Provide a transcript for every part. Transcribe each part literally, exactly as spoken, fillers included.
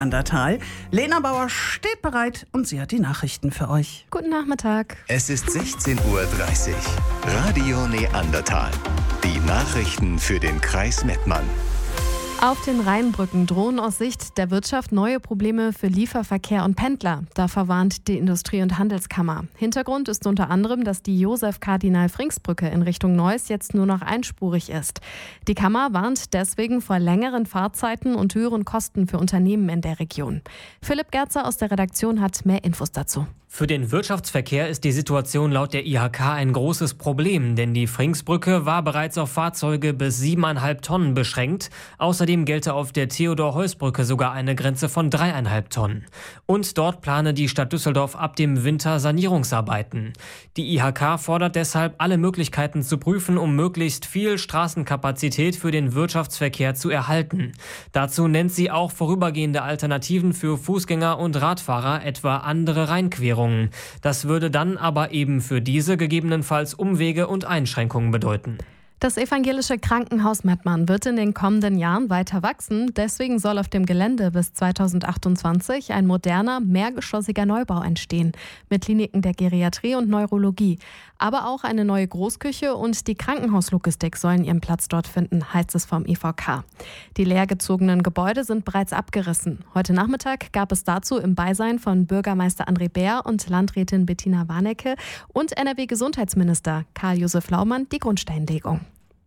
Neandertal. Lena Bauer steht bereit und sie hat die Nachrichten für euch. Guten Nachmittag. Es ist sechzehn Uhr dreißig. Radio Neandertal. Die Nachrichten für den Kreis Mettmann. Auf den Rheinbrücken drohen aus Sicht der Wirtschaft neue Probleme für Lieferverkehr und Pendler. Da verwarnt die Industrie- und Handelskammer. Hintergrund ist unter anderem, dass die Josef-Kardinal-Frings-Brücke in Richtung Neuss jetzt nur noch einspurig ist. Die Kammer warnt deswegen vor längeren Fahrzeiten und höheren Kosten für Unternehmen in der Region. Philipp Gerzer aus der Redaktion hat mehr Infos dazu. Für den Wirtschaftsverkehr ist die Situation laut der I H K ein großes Problem, denn die Fringsbrücke war bereits auf Fahrzeuge bis siebeneinhalb Tonnen beschränkt. Außerdem gelte auf der Theodor-Heuss-Brücke sogar eine Grenze von dreieinhalb Tonnen. Und dort plane die Stadt Düsseldorf ab dem Winter Sanierungsarbeiten. Die I H K fordert deshalb, alle Möglichkeiten zu prüfen, um möglichst viel Straßenkapazität für den Wirtschaftsverkehr zu erhalten. Dazu nennt sie auch vorübergehende Alternativen für Fußgänger und Radfahrer, etwa andere Rheinquerungen. Das würde dann aber eben für diese gegebenenfalls Umwege und Einschränkungen bedeuten. Das evangelische Krankenhaus Mettmann wird in den kommenden Jahren weiter wachsen. Deswegen soll auf dem Gelände bis zweitausendachtundzwanzig ein moderner, mehrgeschossiger Neubau entstehen. Mit Kliniken der Geriatrie und Neurologie. Aber auch eine neue Großküche und die Krankenhauslogistik sollen ihren Platz dort finden, heißt es vom E V K. Die leergezogenen Gebäude sind bereits abgerissen. Heute Nachmittag gab es dazu im Beisein von Bürgermeister André Bär und Landrätin Bettina Warnecke und N R W-Gesundheitsminister Karl-Josef Laumann die Grundsteinlegung.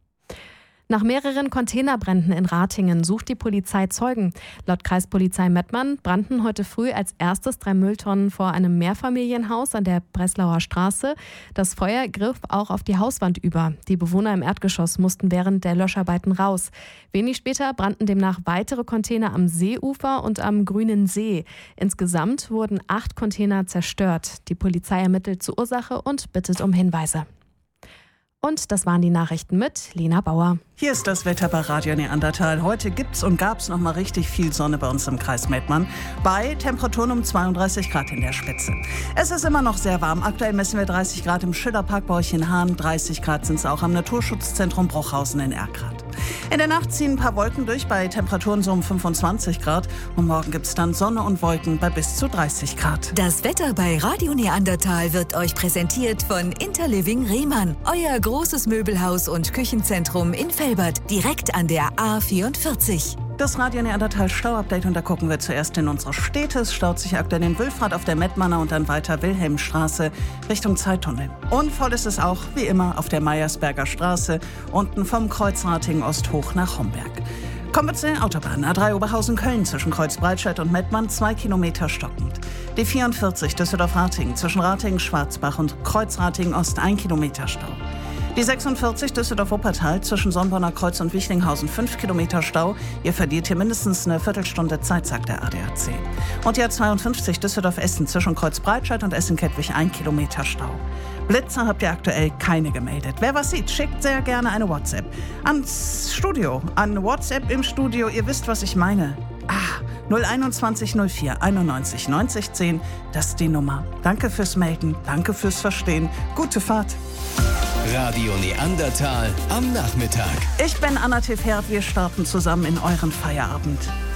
Nach mehreren Containerbränden in Ratingen sucht die Polizei Zeugen. Laut Kreispolizei Mettmann brannten heute früh als erstes drei Mülltonnen vor einem Mehrfamilienhaus an der Breslauer Straße. Das Feuer griff auch auf die Hauswand über. Die Bewohner im Erdgeschoss mussten während der Löscharbeiten raus. Wenig später brannten demnach weitere Container am Seeufer und am Grünen See. Insgesamt wurden acht Container zerstört. Die Polizei ermittelt zur Ursache und bittet um Hinweise. Und das waren die Nachrichten mit Lena Bauer. Hier ist das Wetter bei Radio Neandertal. Heute gibt's und gab's noch mal richtig viel Sonne bei uns im Kreis Mettmann. Bei Temperaturen um zweiunddreißig Grad in der Spitze. Es ist immer noch sehr warm. Aktuell messen wir dreißig Grad im Schillerpark bei euch in Hahn. dreißig Grad sind es auch am Naturschutzzentrum Bruchhausen in Erkrath. In der Nacht ziehen ein paar Wolken durch bei Temperaturen so um fünfundzwanzig Grad. Und morgen gibt's dann Sonne und Wolken bei bis zu dreißig Grad. Das Wetter bei Radio Neandertal wird euch präsentiert von Interliving Rehmann. Euer großes Möbelhaus und Küchenzentrum in Velbert, direkt an der A vierundvierzig. Das Radio Neandertal Stauupdate, und da gucken wir zuerst in unsere Städte. Es staut sich aktuell in Wülfrath auf der Mettmanner und dann weiter Wilhelmstraße Richtung Zeittunnel. Und voll ist es auch, wie immer, auf der Meiersberger Straße, unten vom Kreuz Ratingen Ost hoch nach Homberg. Kommen wir zu den Autobahnen. A drei Oberhausen-Köln zwischen Kreuz Breitscheid und Mettmann, zwei Kilometer stockend. Die vierundvierzig Düsseldorf-Ratingen zwischen Ratingen-Schwarzbach und Kreuz Ratingen Ost, ein Kilometer Stau. Die sechsundvierzig Düsseldorf-Wuppertal zwischen Sonnborner Kreuz und Wichlinghausen, fünf Kilometer Stau. Ihr verliert hier mindestens eine Viertelstunde Zeit, sagt der A D A C. Und die A zweiundfünfzig Düsseldorf-Essen zwischen Kreuz Breitscheid und Essen-Kettwig, ein Kilometer Stau. Blitzer habt ihr aktuell keine gemeldet. Wer was sieht, schickt sehr gerne eine WhatsApp ans Studio, an WhatsApp im Studio. Ihr wisst, was ich meine. Ah, null einundzwanzig null vier einundneunzig neunzig zehn, das ist die Nummer. Danke fürs Melden, danke fürs Verstehen. Gute Fahrt. Radio Neandertal am Nachmittag. Ich bin Anna Tiffert, wir starten zusammen in euren Feierabend.